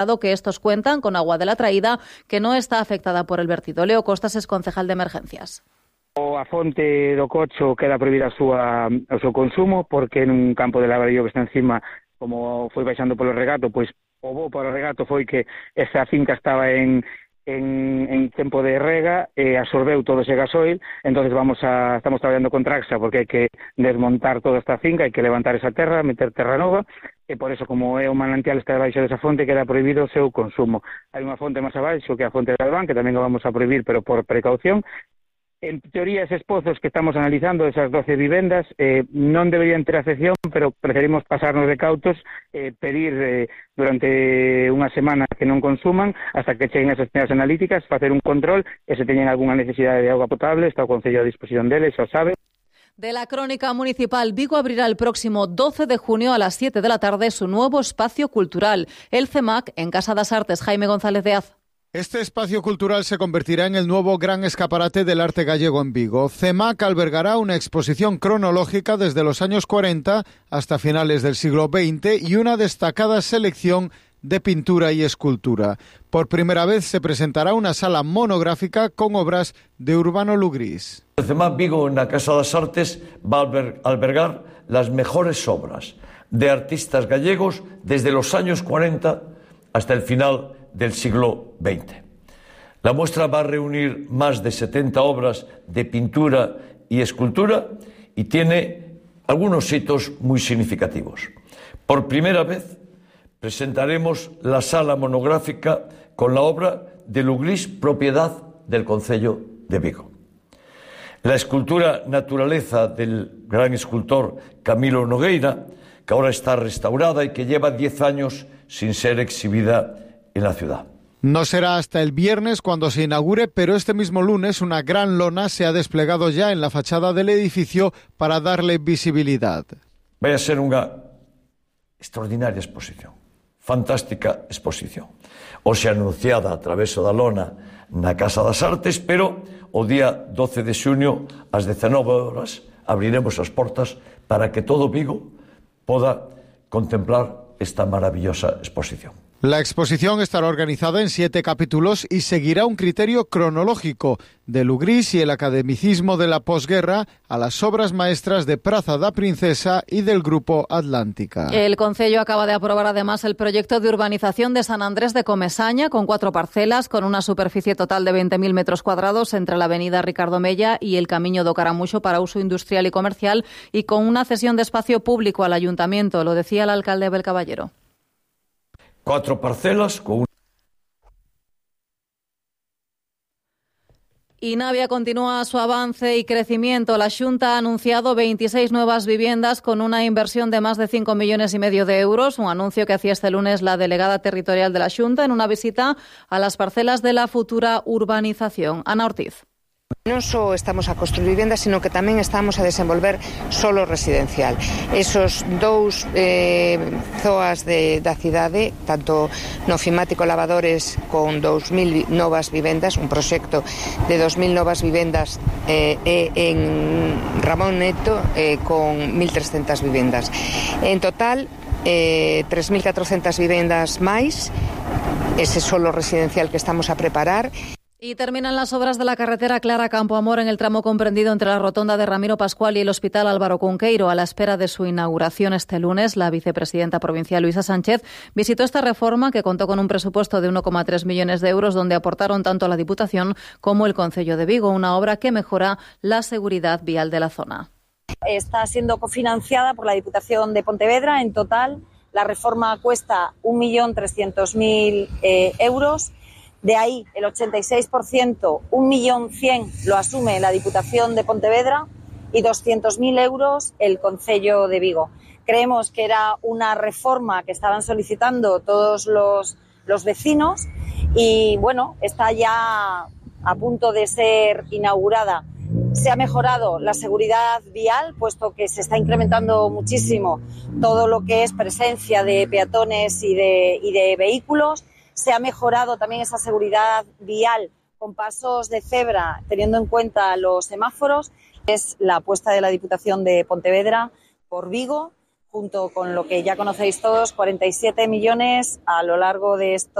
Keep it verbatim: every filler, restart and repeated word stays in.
que estos cuentan con agua de la traída que no está afectada por el vertido. Leo Costas es concejal de emergencias. A fonte do Cocho queda prohibida a súa, o seu consumo porque nun campo de lavadío que está encima, como foi baixando polo regato, pois o bo para o regato foi que esa finca estaba en en, en tempo de rega e absorbeu todo ese gasoil, entonces vamos a estamos traballando con Traxa porque hai que desmontar toda esta finca, hai que levantar esa terra, meter terra nova, e por eso, como é o manantial está debaixo desa fonte, queda prohibido o seu consumo. Hai unha fonte máis abaixo que é a fonte de Albán, que tamén o vamos a prohibir, pero por precaución. En teoría, eses pozos que estamos analizando, esas doce vivendas, eh, non deberían ter afección, pero preferimos pasarnos de cautos, eh, pedir eh, durante unha semana que non consuman, hasta que cheguen esas teas analíticas, facer un control, e se teñen algunha necesidade de auga potable, está o Concello a disposición deles, xa o sabe. De la crónica municipal, Vigo abrirá el próximo doce de junio a las siete de la tarde su nuevo espacio cultural, el CEMAC, en Casa das Artes. Jaime González de Az. Este espacio cultural se convertirá en el nuevo gran escaparate del arte gallego en Vigo. CEMAC albergará una exposición cronológica desde los años cuarenta hasta finales del siglo veinte y una destacada selección de pintura y escultura. Por primera vez se presentará una sala monográfica con obras de Urbano Lugrís. El CEMAC Vigo en la Casa das Artes va a albergar las mejores obras de artistas gallegos desde los años cuarenta hasta el final del siglo veinte. La muestra va a reunir más de setenta obras de pintura y escultura y tiene algunos hitos muy significativos. Por primera vez presentaremos la sala monográfica con la obra de Lugrís, propiedad del Concello de Vigo. La escultura Naturaleza del gran escultor Camilo Nogueira, que ahora está restaurada y que lleva diez años sin ser exhibida en la ciudad. No será hasta el viernes cuando se inaugure, pero este mismo lunes una gran lona se ha desplegado ya en la fachada del edificio para darle visibilidad. Vai a ser unha extraordinaria exposición, fantástica exposición. Hoxe anunciada a través da lona na Casa das Artes, pero o día doce de xuño ás dezenove horas abriremos as portas para que todo Vigo poda contemplar esta maravillosa exposición. La exposición estará organizada en siete capítulos y seguirá un criterio cronológico de Lugrís y el academicismo de la posguerra a las obras maestras de Praza da Princesa y del Grupo Atlántica. El Concello acaba de aprobar además el proyecto de urbanización de San Andrés de Comesaña con cuatro parcelas con una superficie total de veinte mil metros cuadrados entre la avenida Ricardo Mella y el Camiño do Caramuxo para uso industrial y comercial y con una cesión de espacio público al ayuntamiento, lo decía el alcalde Abel Caballero. Cuatro parcelas con... Y Navia continúa su avance y crecimiento. La Xunta ha anunciado veintiséis nuevas viviendas con una inversión de más de cinco millones y medio de euros, un anuncio que hacía este lunes la delegada territorial de la Xunta en una visita a las parcelas de la futura urbanización. Ana Ortiz. Non só estamos a construir vivendas, sino que tamén estamos a desenvolver solo residencial. Esos dous eh, zoas de, da cidade, tanto no Fimático Lavadores con dous mil novas vivendas, un proxecto de dous mil novas vivendas, eh, e en Ramón Neto eh, con mil trescentas vivendas. En total, eh, tres mil catrocentas vivendas máis, ese solo residencial que estamos a preparar. Y terminan las obras de la carretera Clara Campoamor en el tramo comprendido entre la rotonda de Ramiro Pascual y el Hospital Álvaro Cunqueiro. A la espera de su inauguración este lunes, la vicepresidenta provincial Luisa Sánchez visitó esta reforma que contó con un presupuesto de uno coma tres millones de euros donde aportaron tanto la Diputación como el Concello de Vigo, una obra que mejora la seguridad vial de la zona. Está siendo cofinanciada por la Diputación de Pontevedra. En total, la reforma cuesta un millón trescientos mil eh, euros. De ahí, el ochenta y seis por ciento, un millón cien, lo asume la Diputación de Pontevedra y doscientos mil euros el Concello de Vigo. Creemos que era una reforma que estaban solicitando todos los, los vecinos y, bueno, está ya a punto de ser inaugurada. Se ha mejorado la seguridad vial, puesto que se está incrementando muchísimo todo lo que es presencia de peatones y de, y de vehículos. Se ha mejorado también esa seguridad vial con pasos de cebra, teniendo en cuenta los semáforos. Es la apuesta de la Diputación de Pontevedra por Vigo, junto con lo que ya conocéis todos, cuarenta y siete millones a lo largo de estos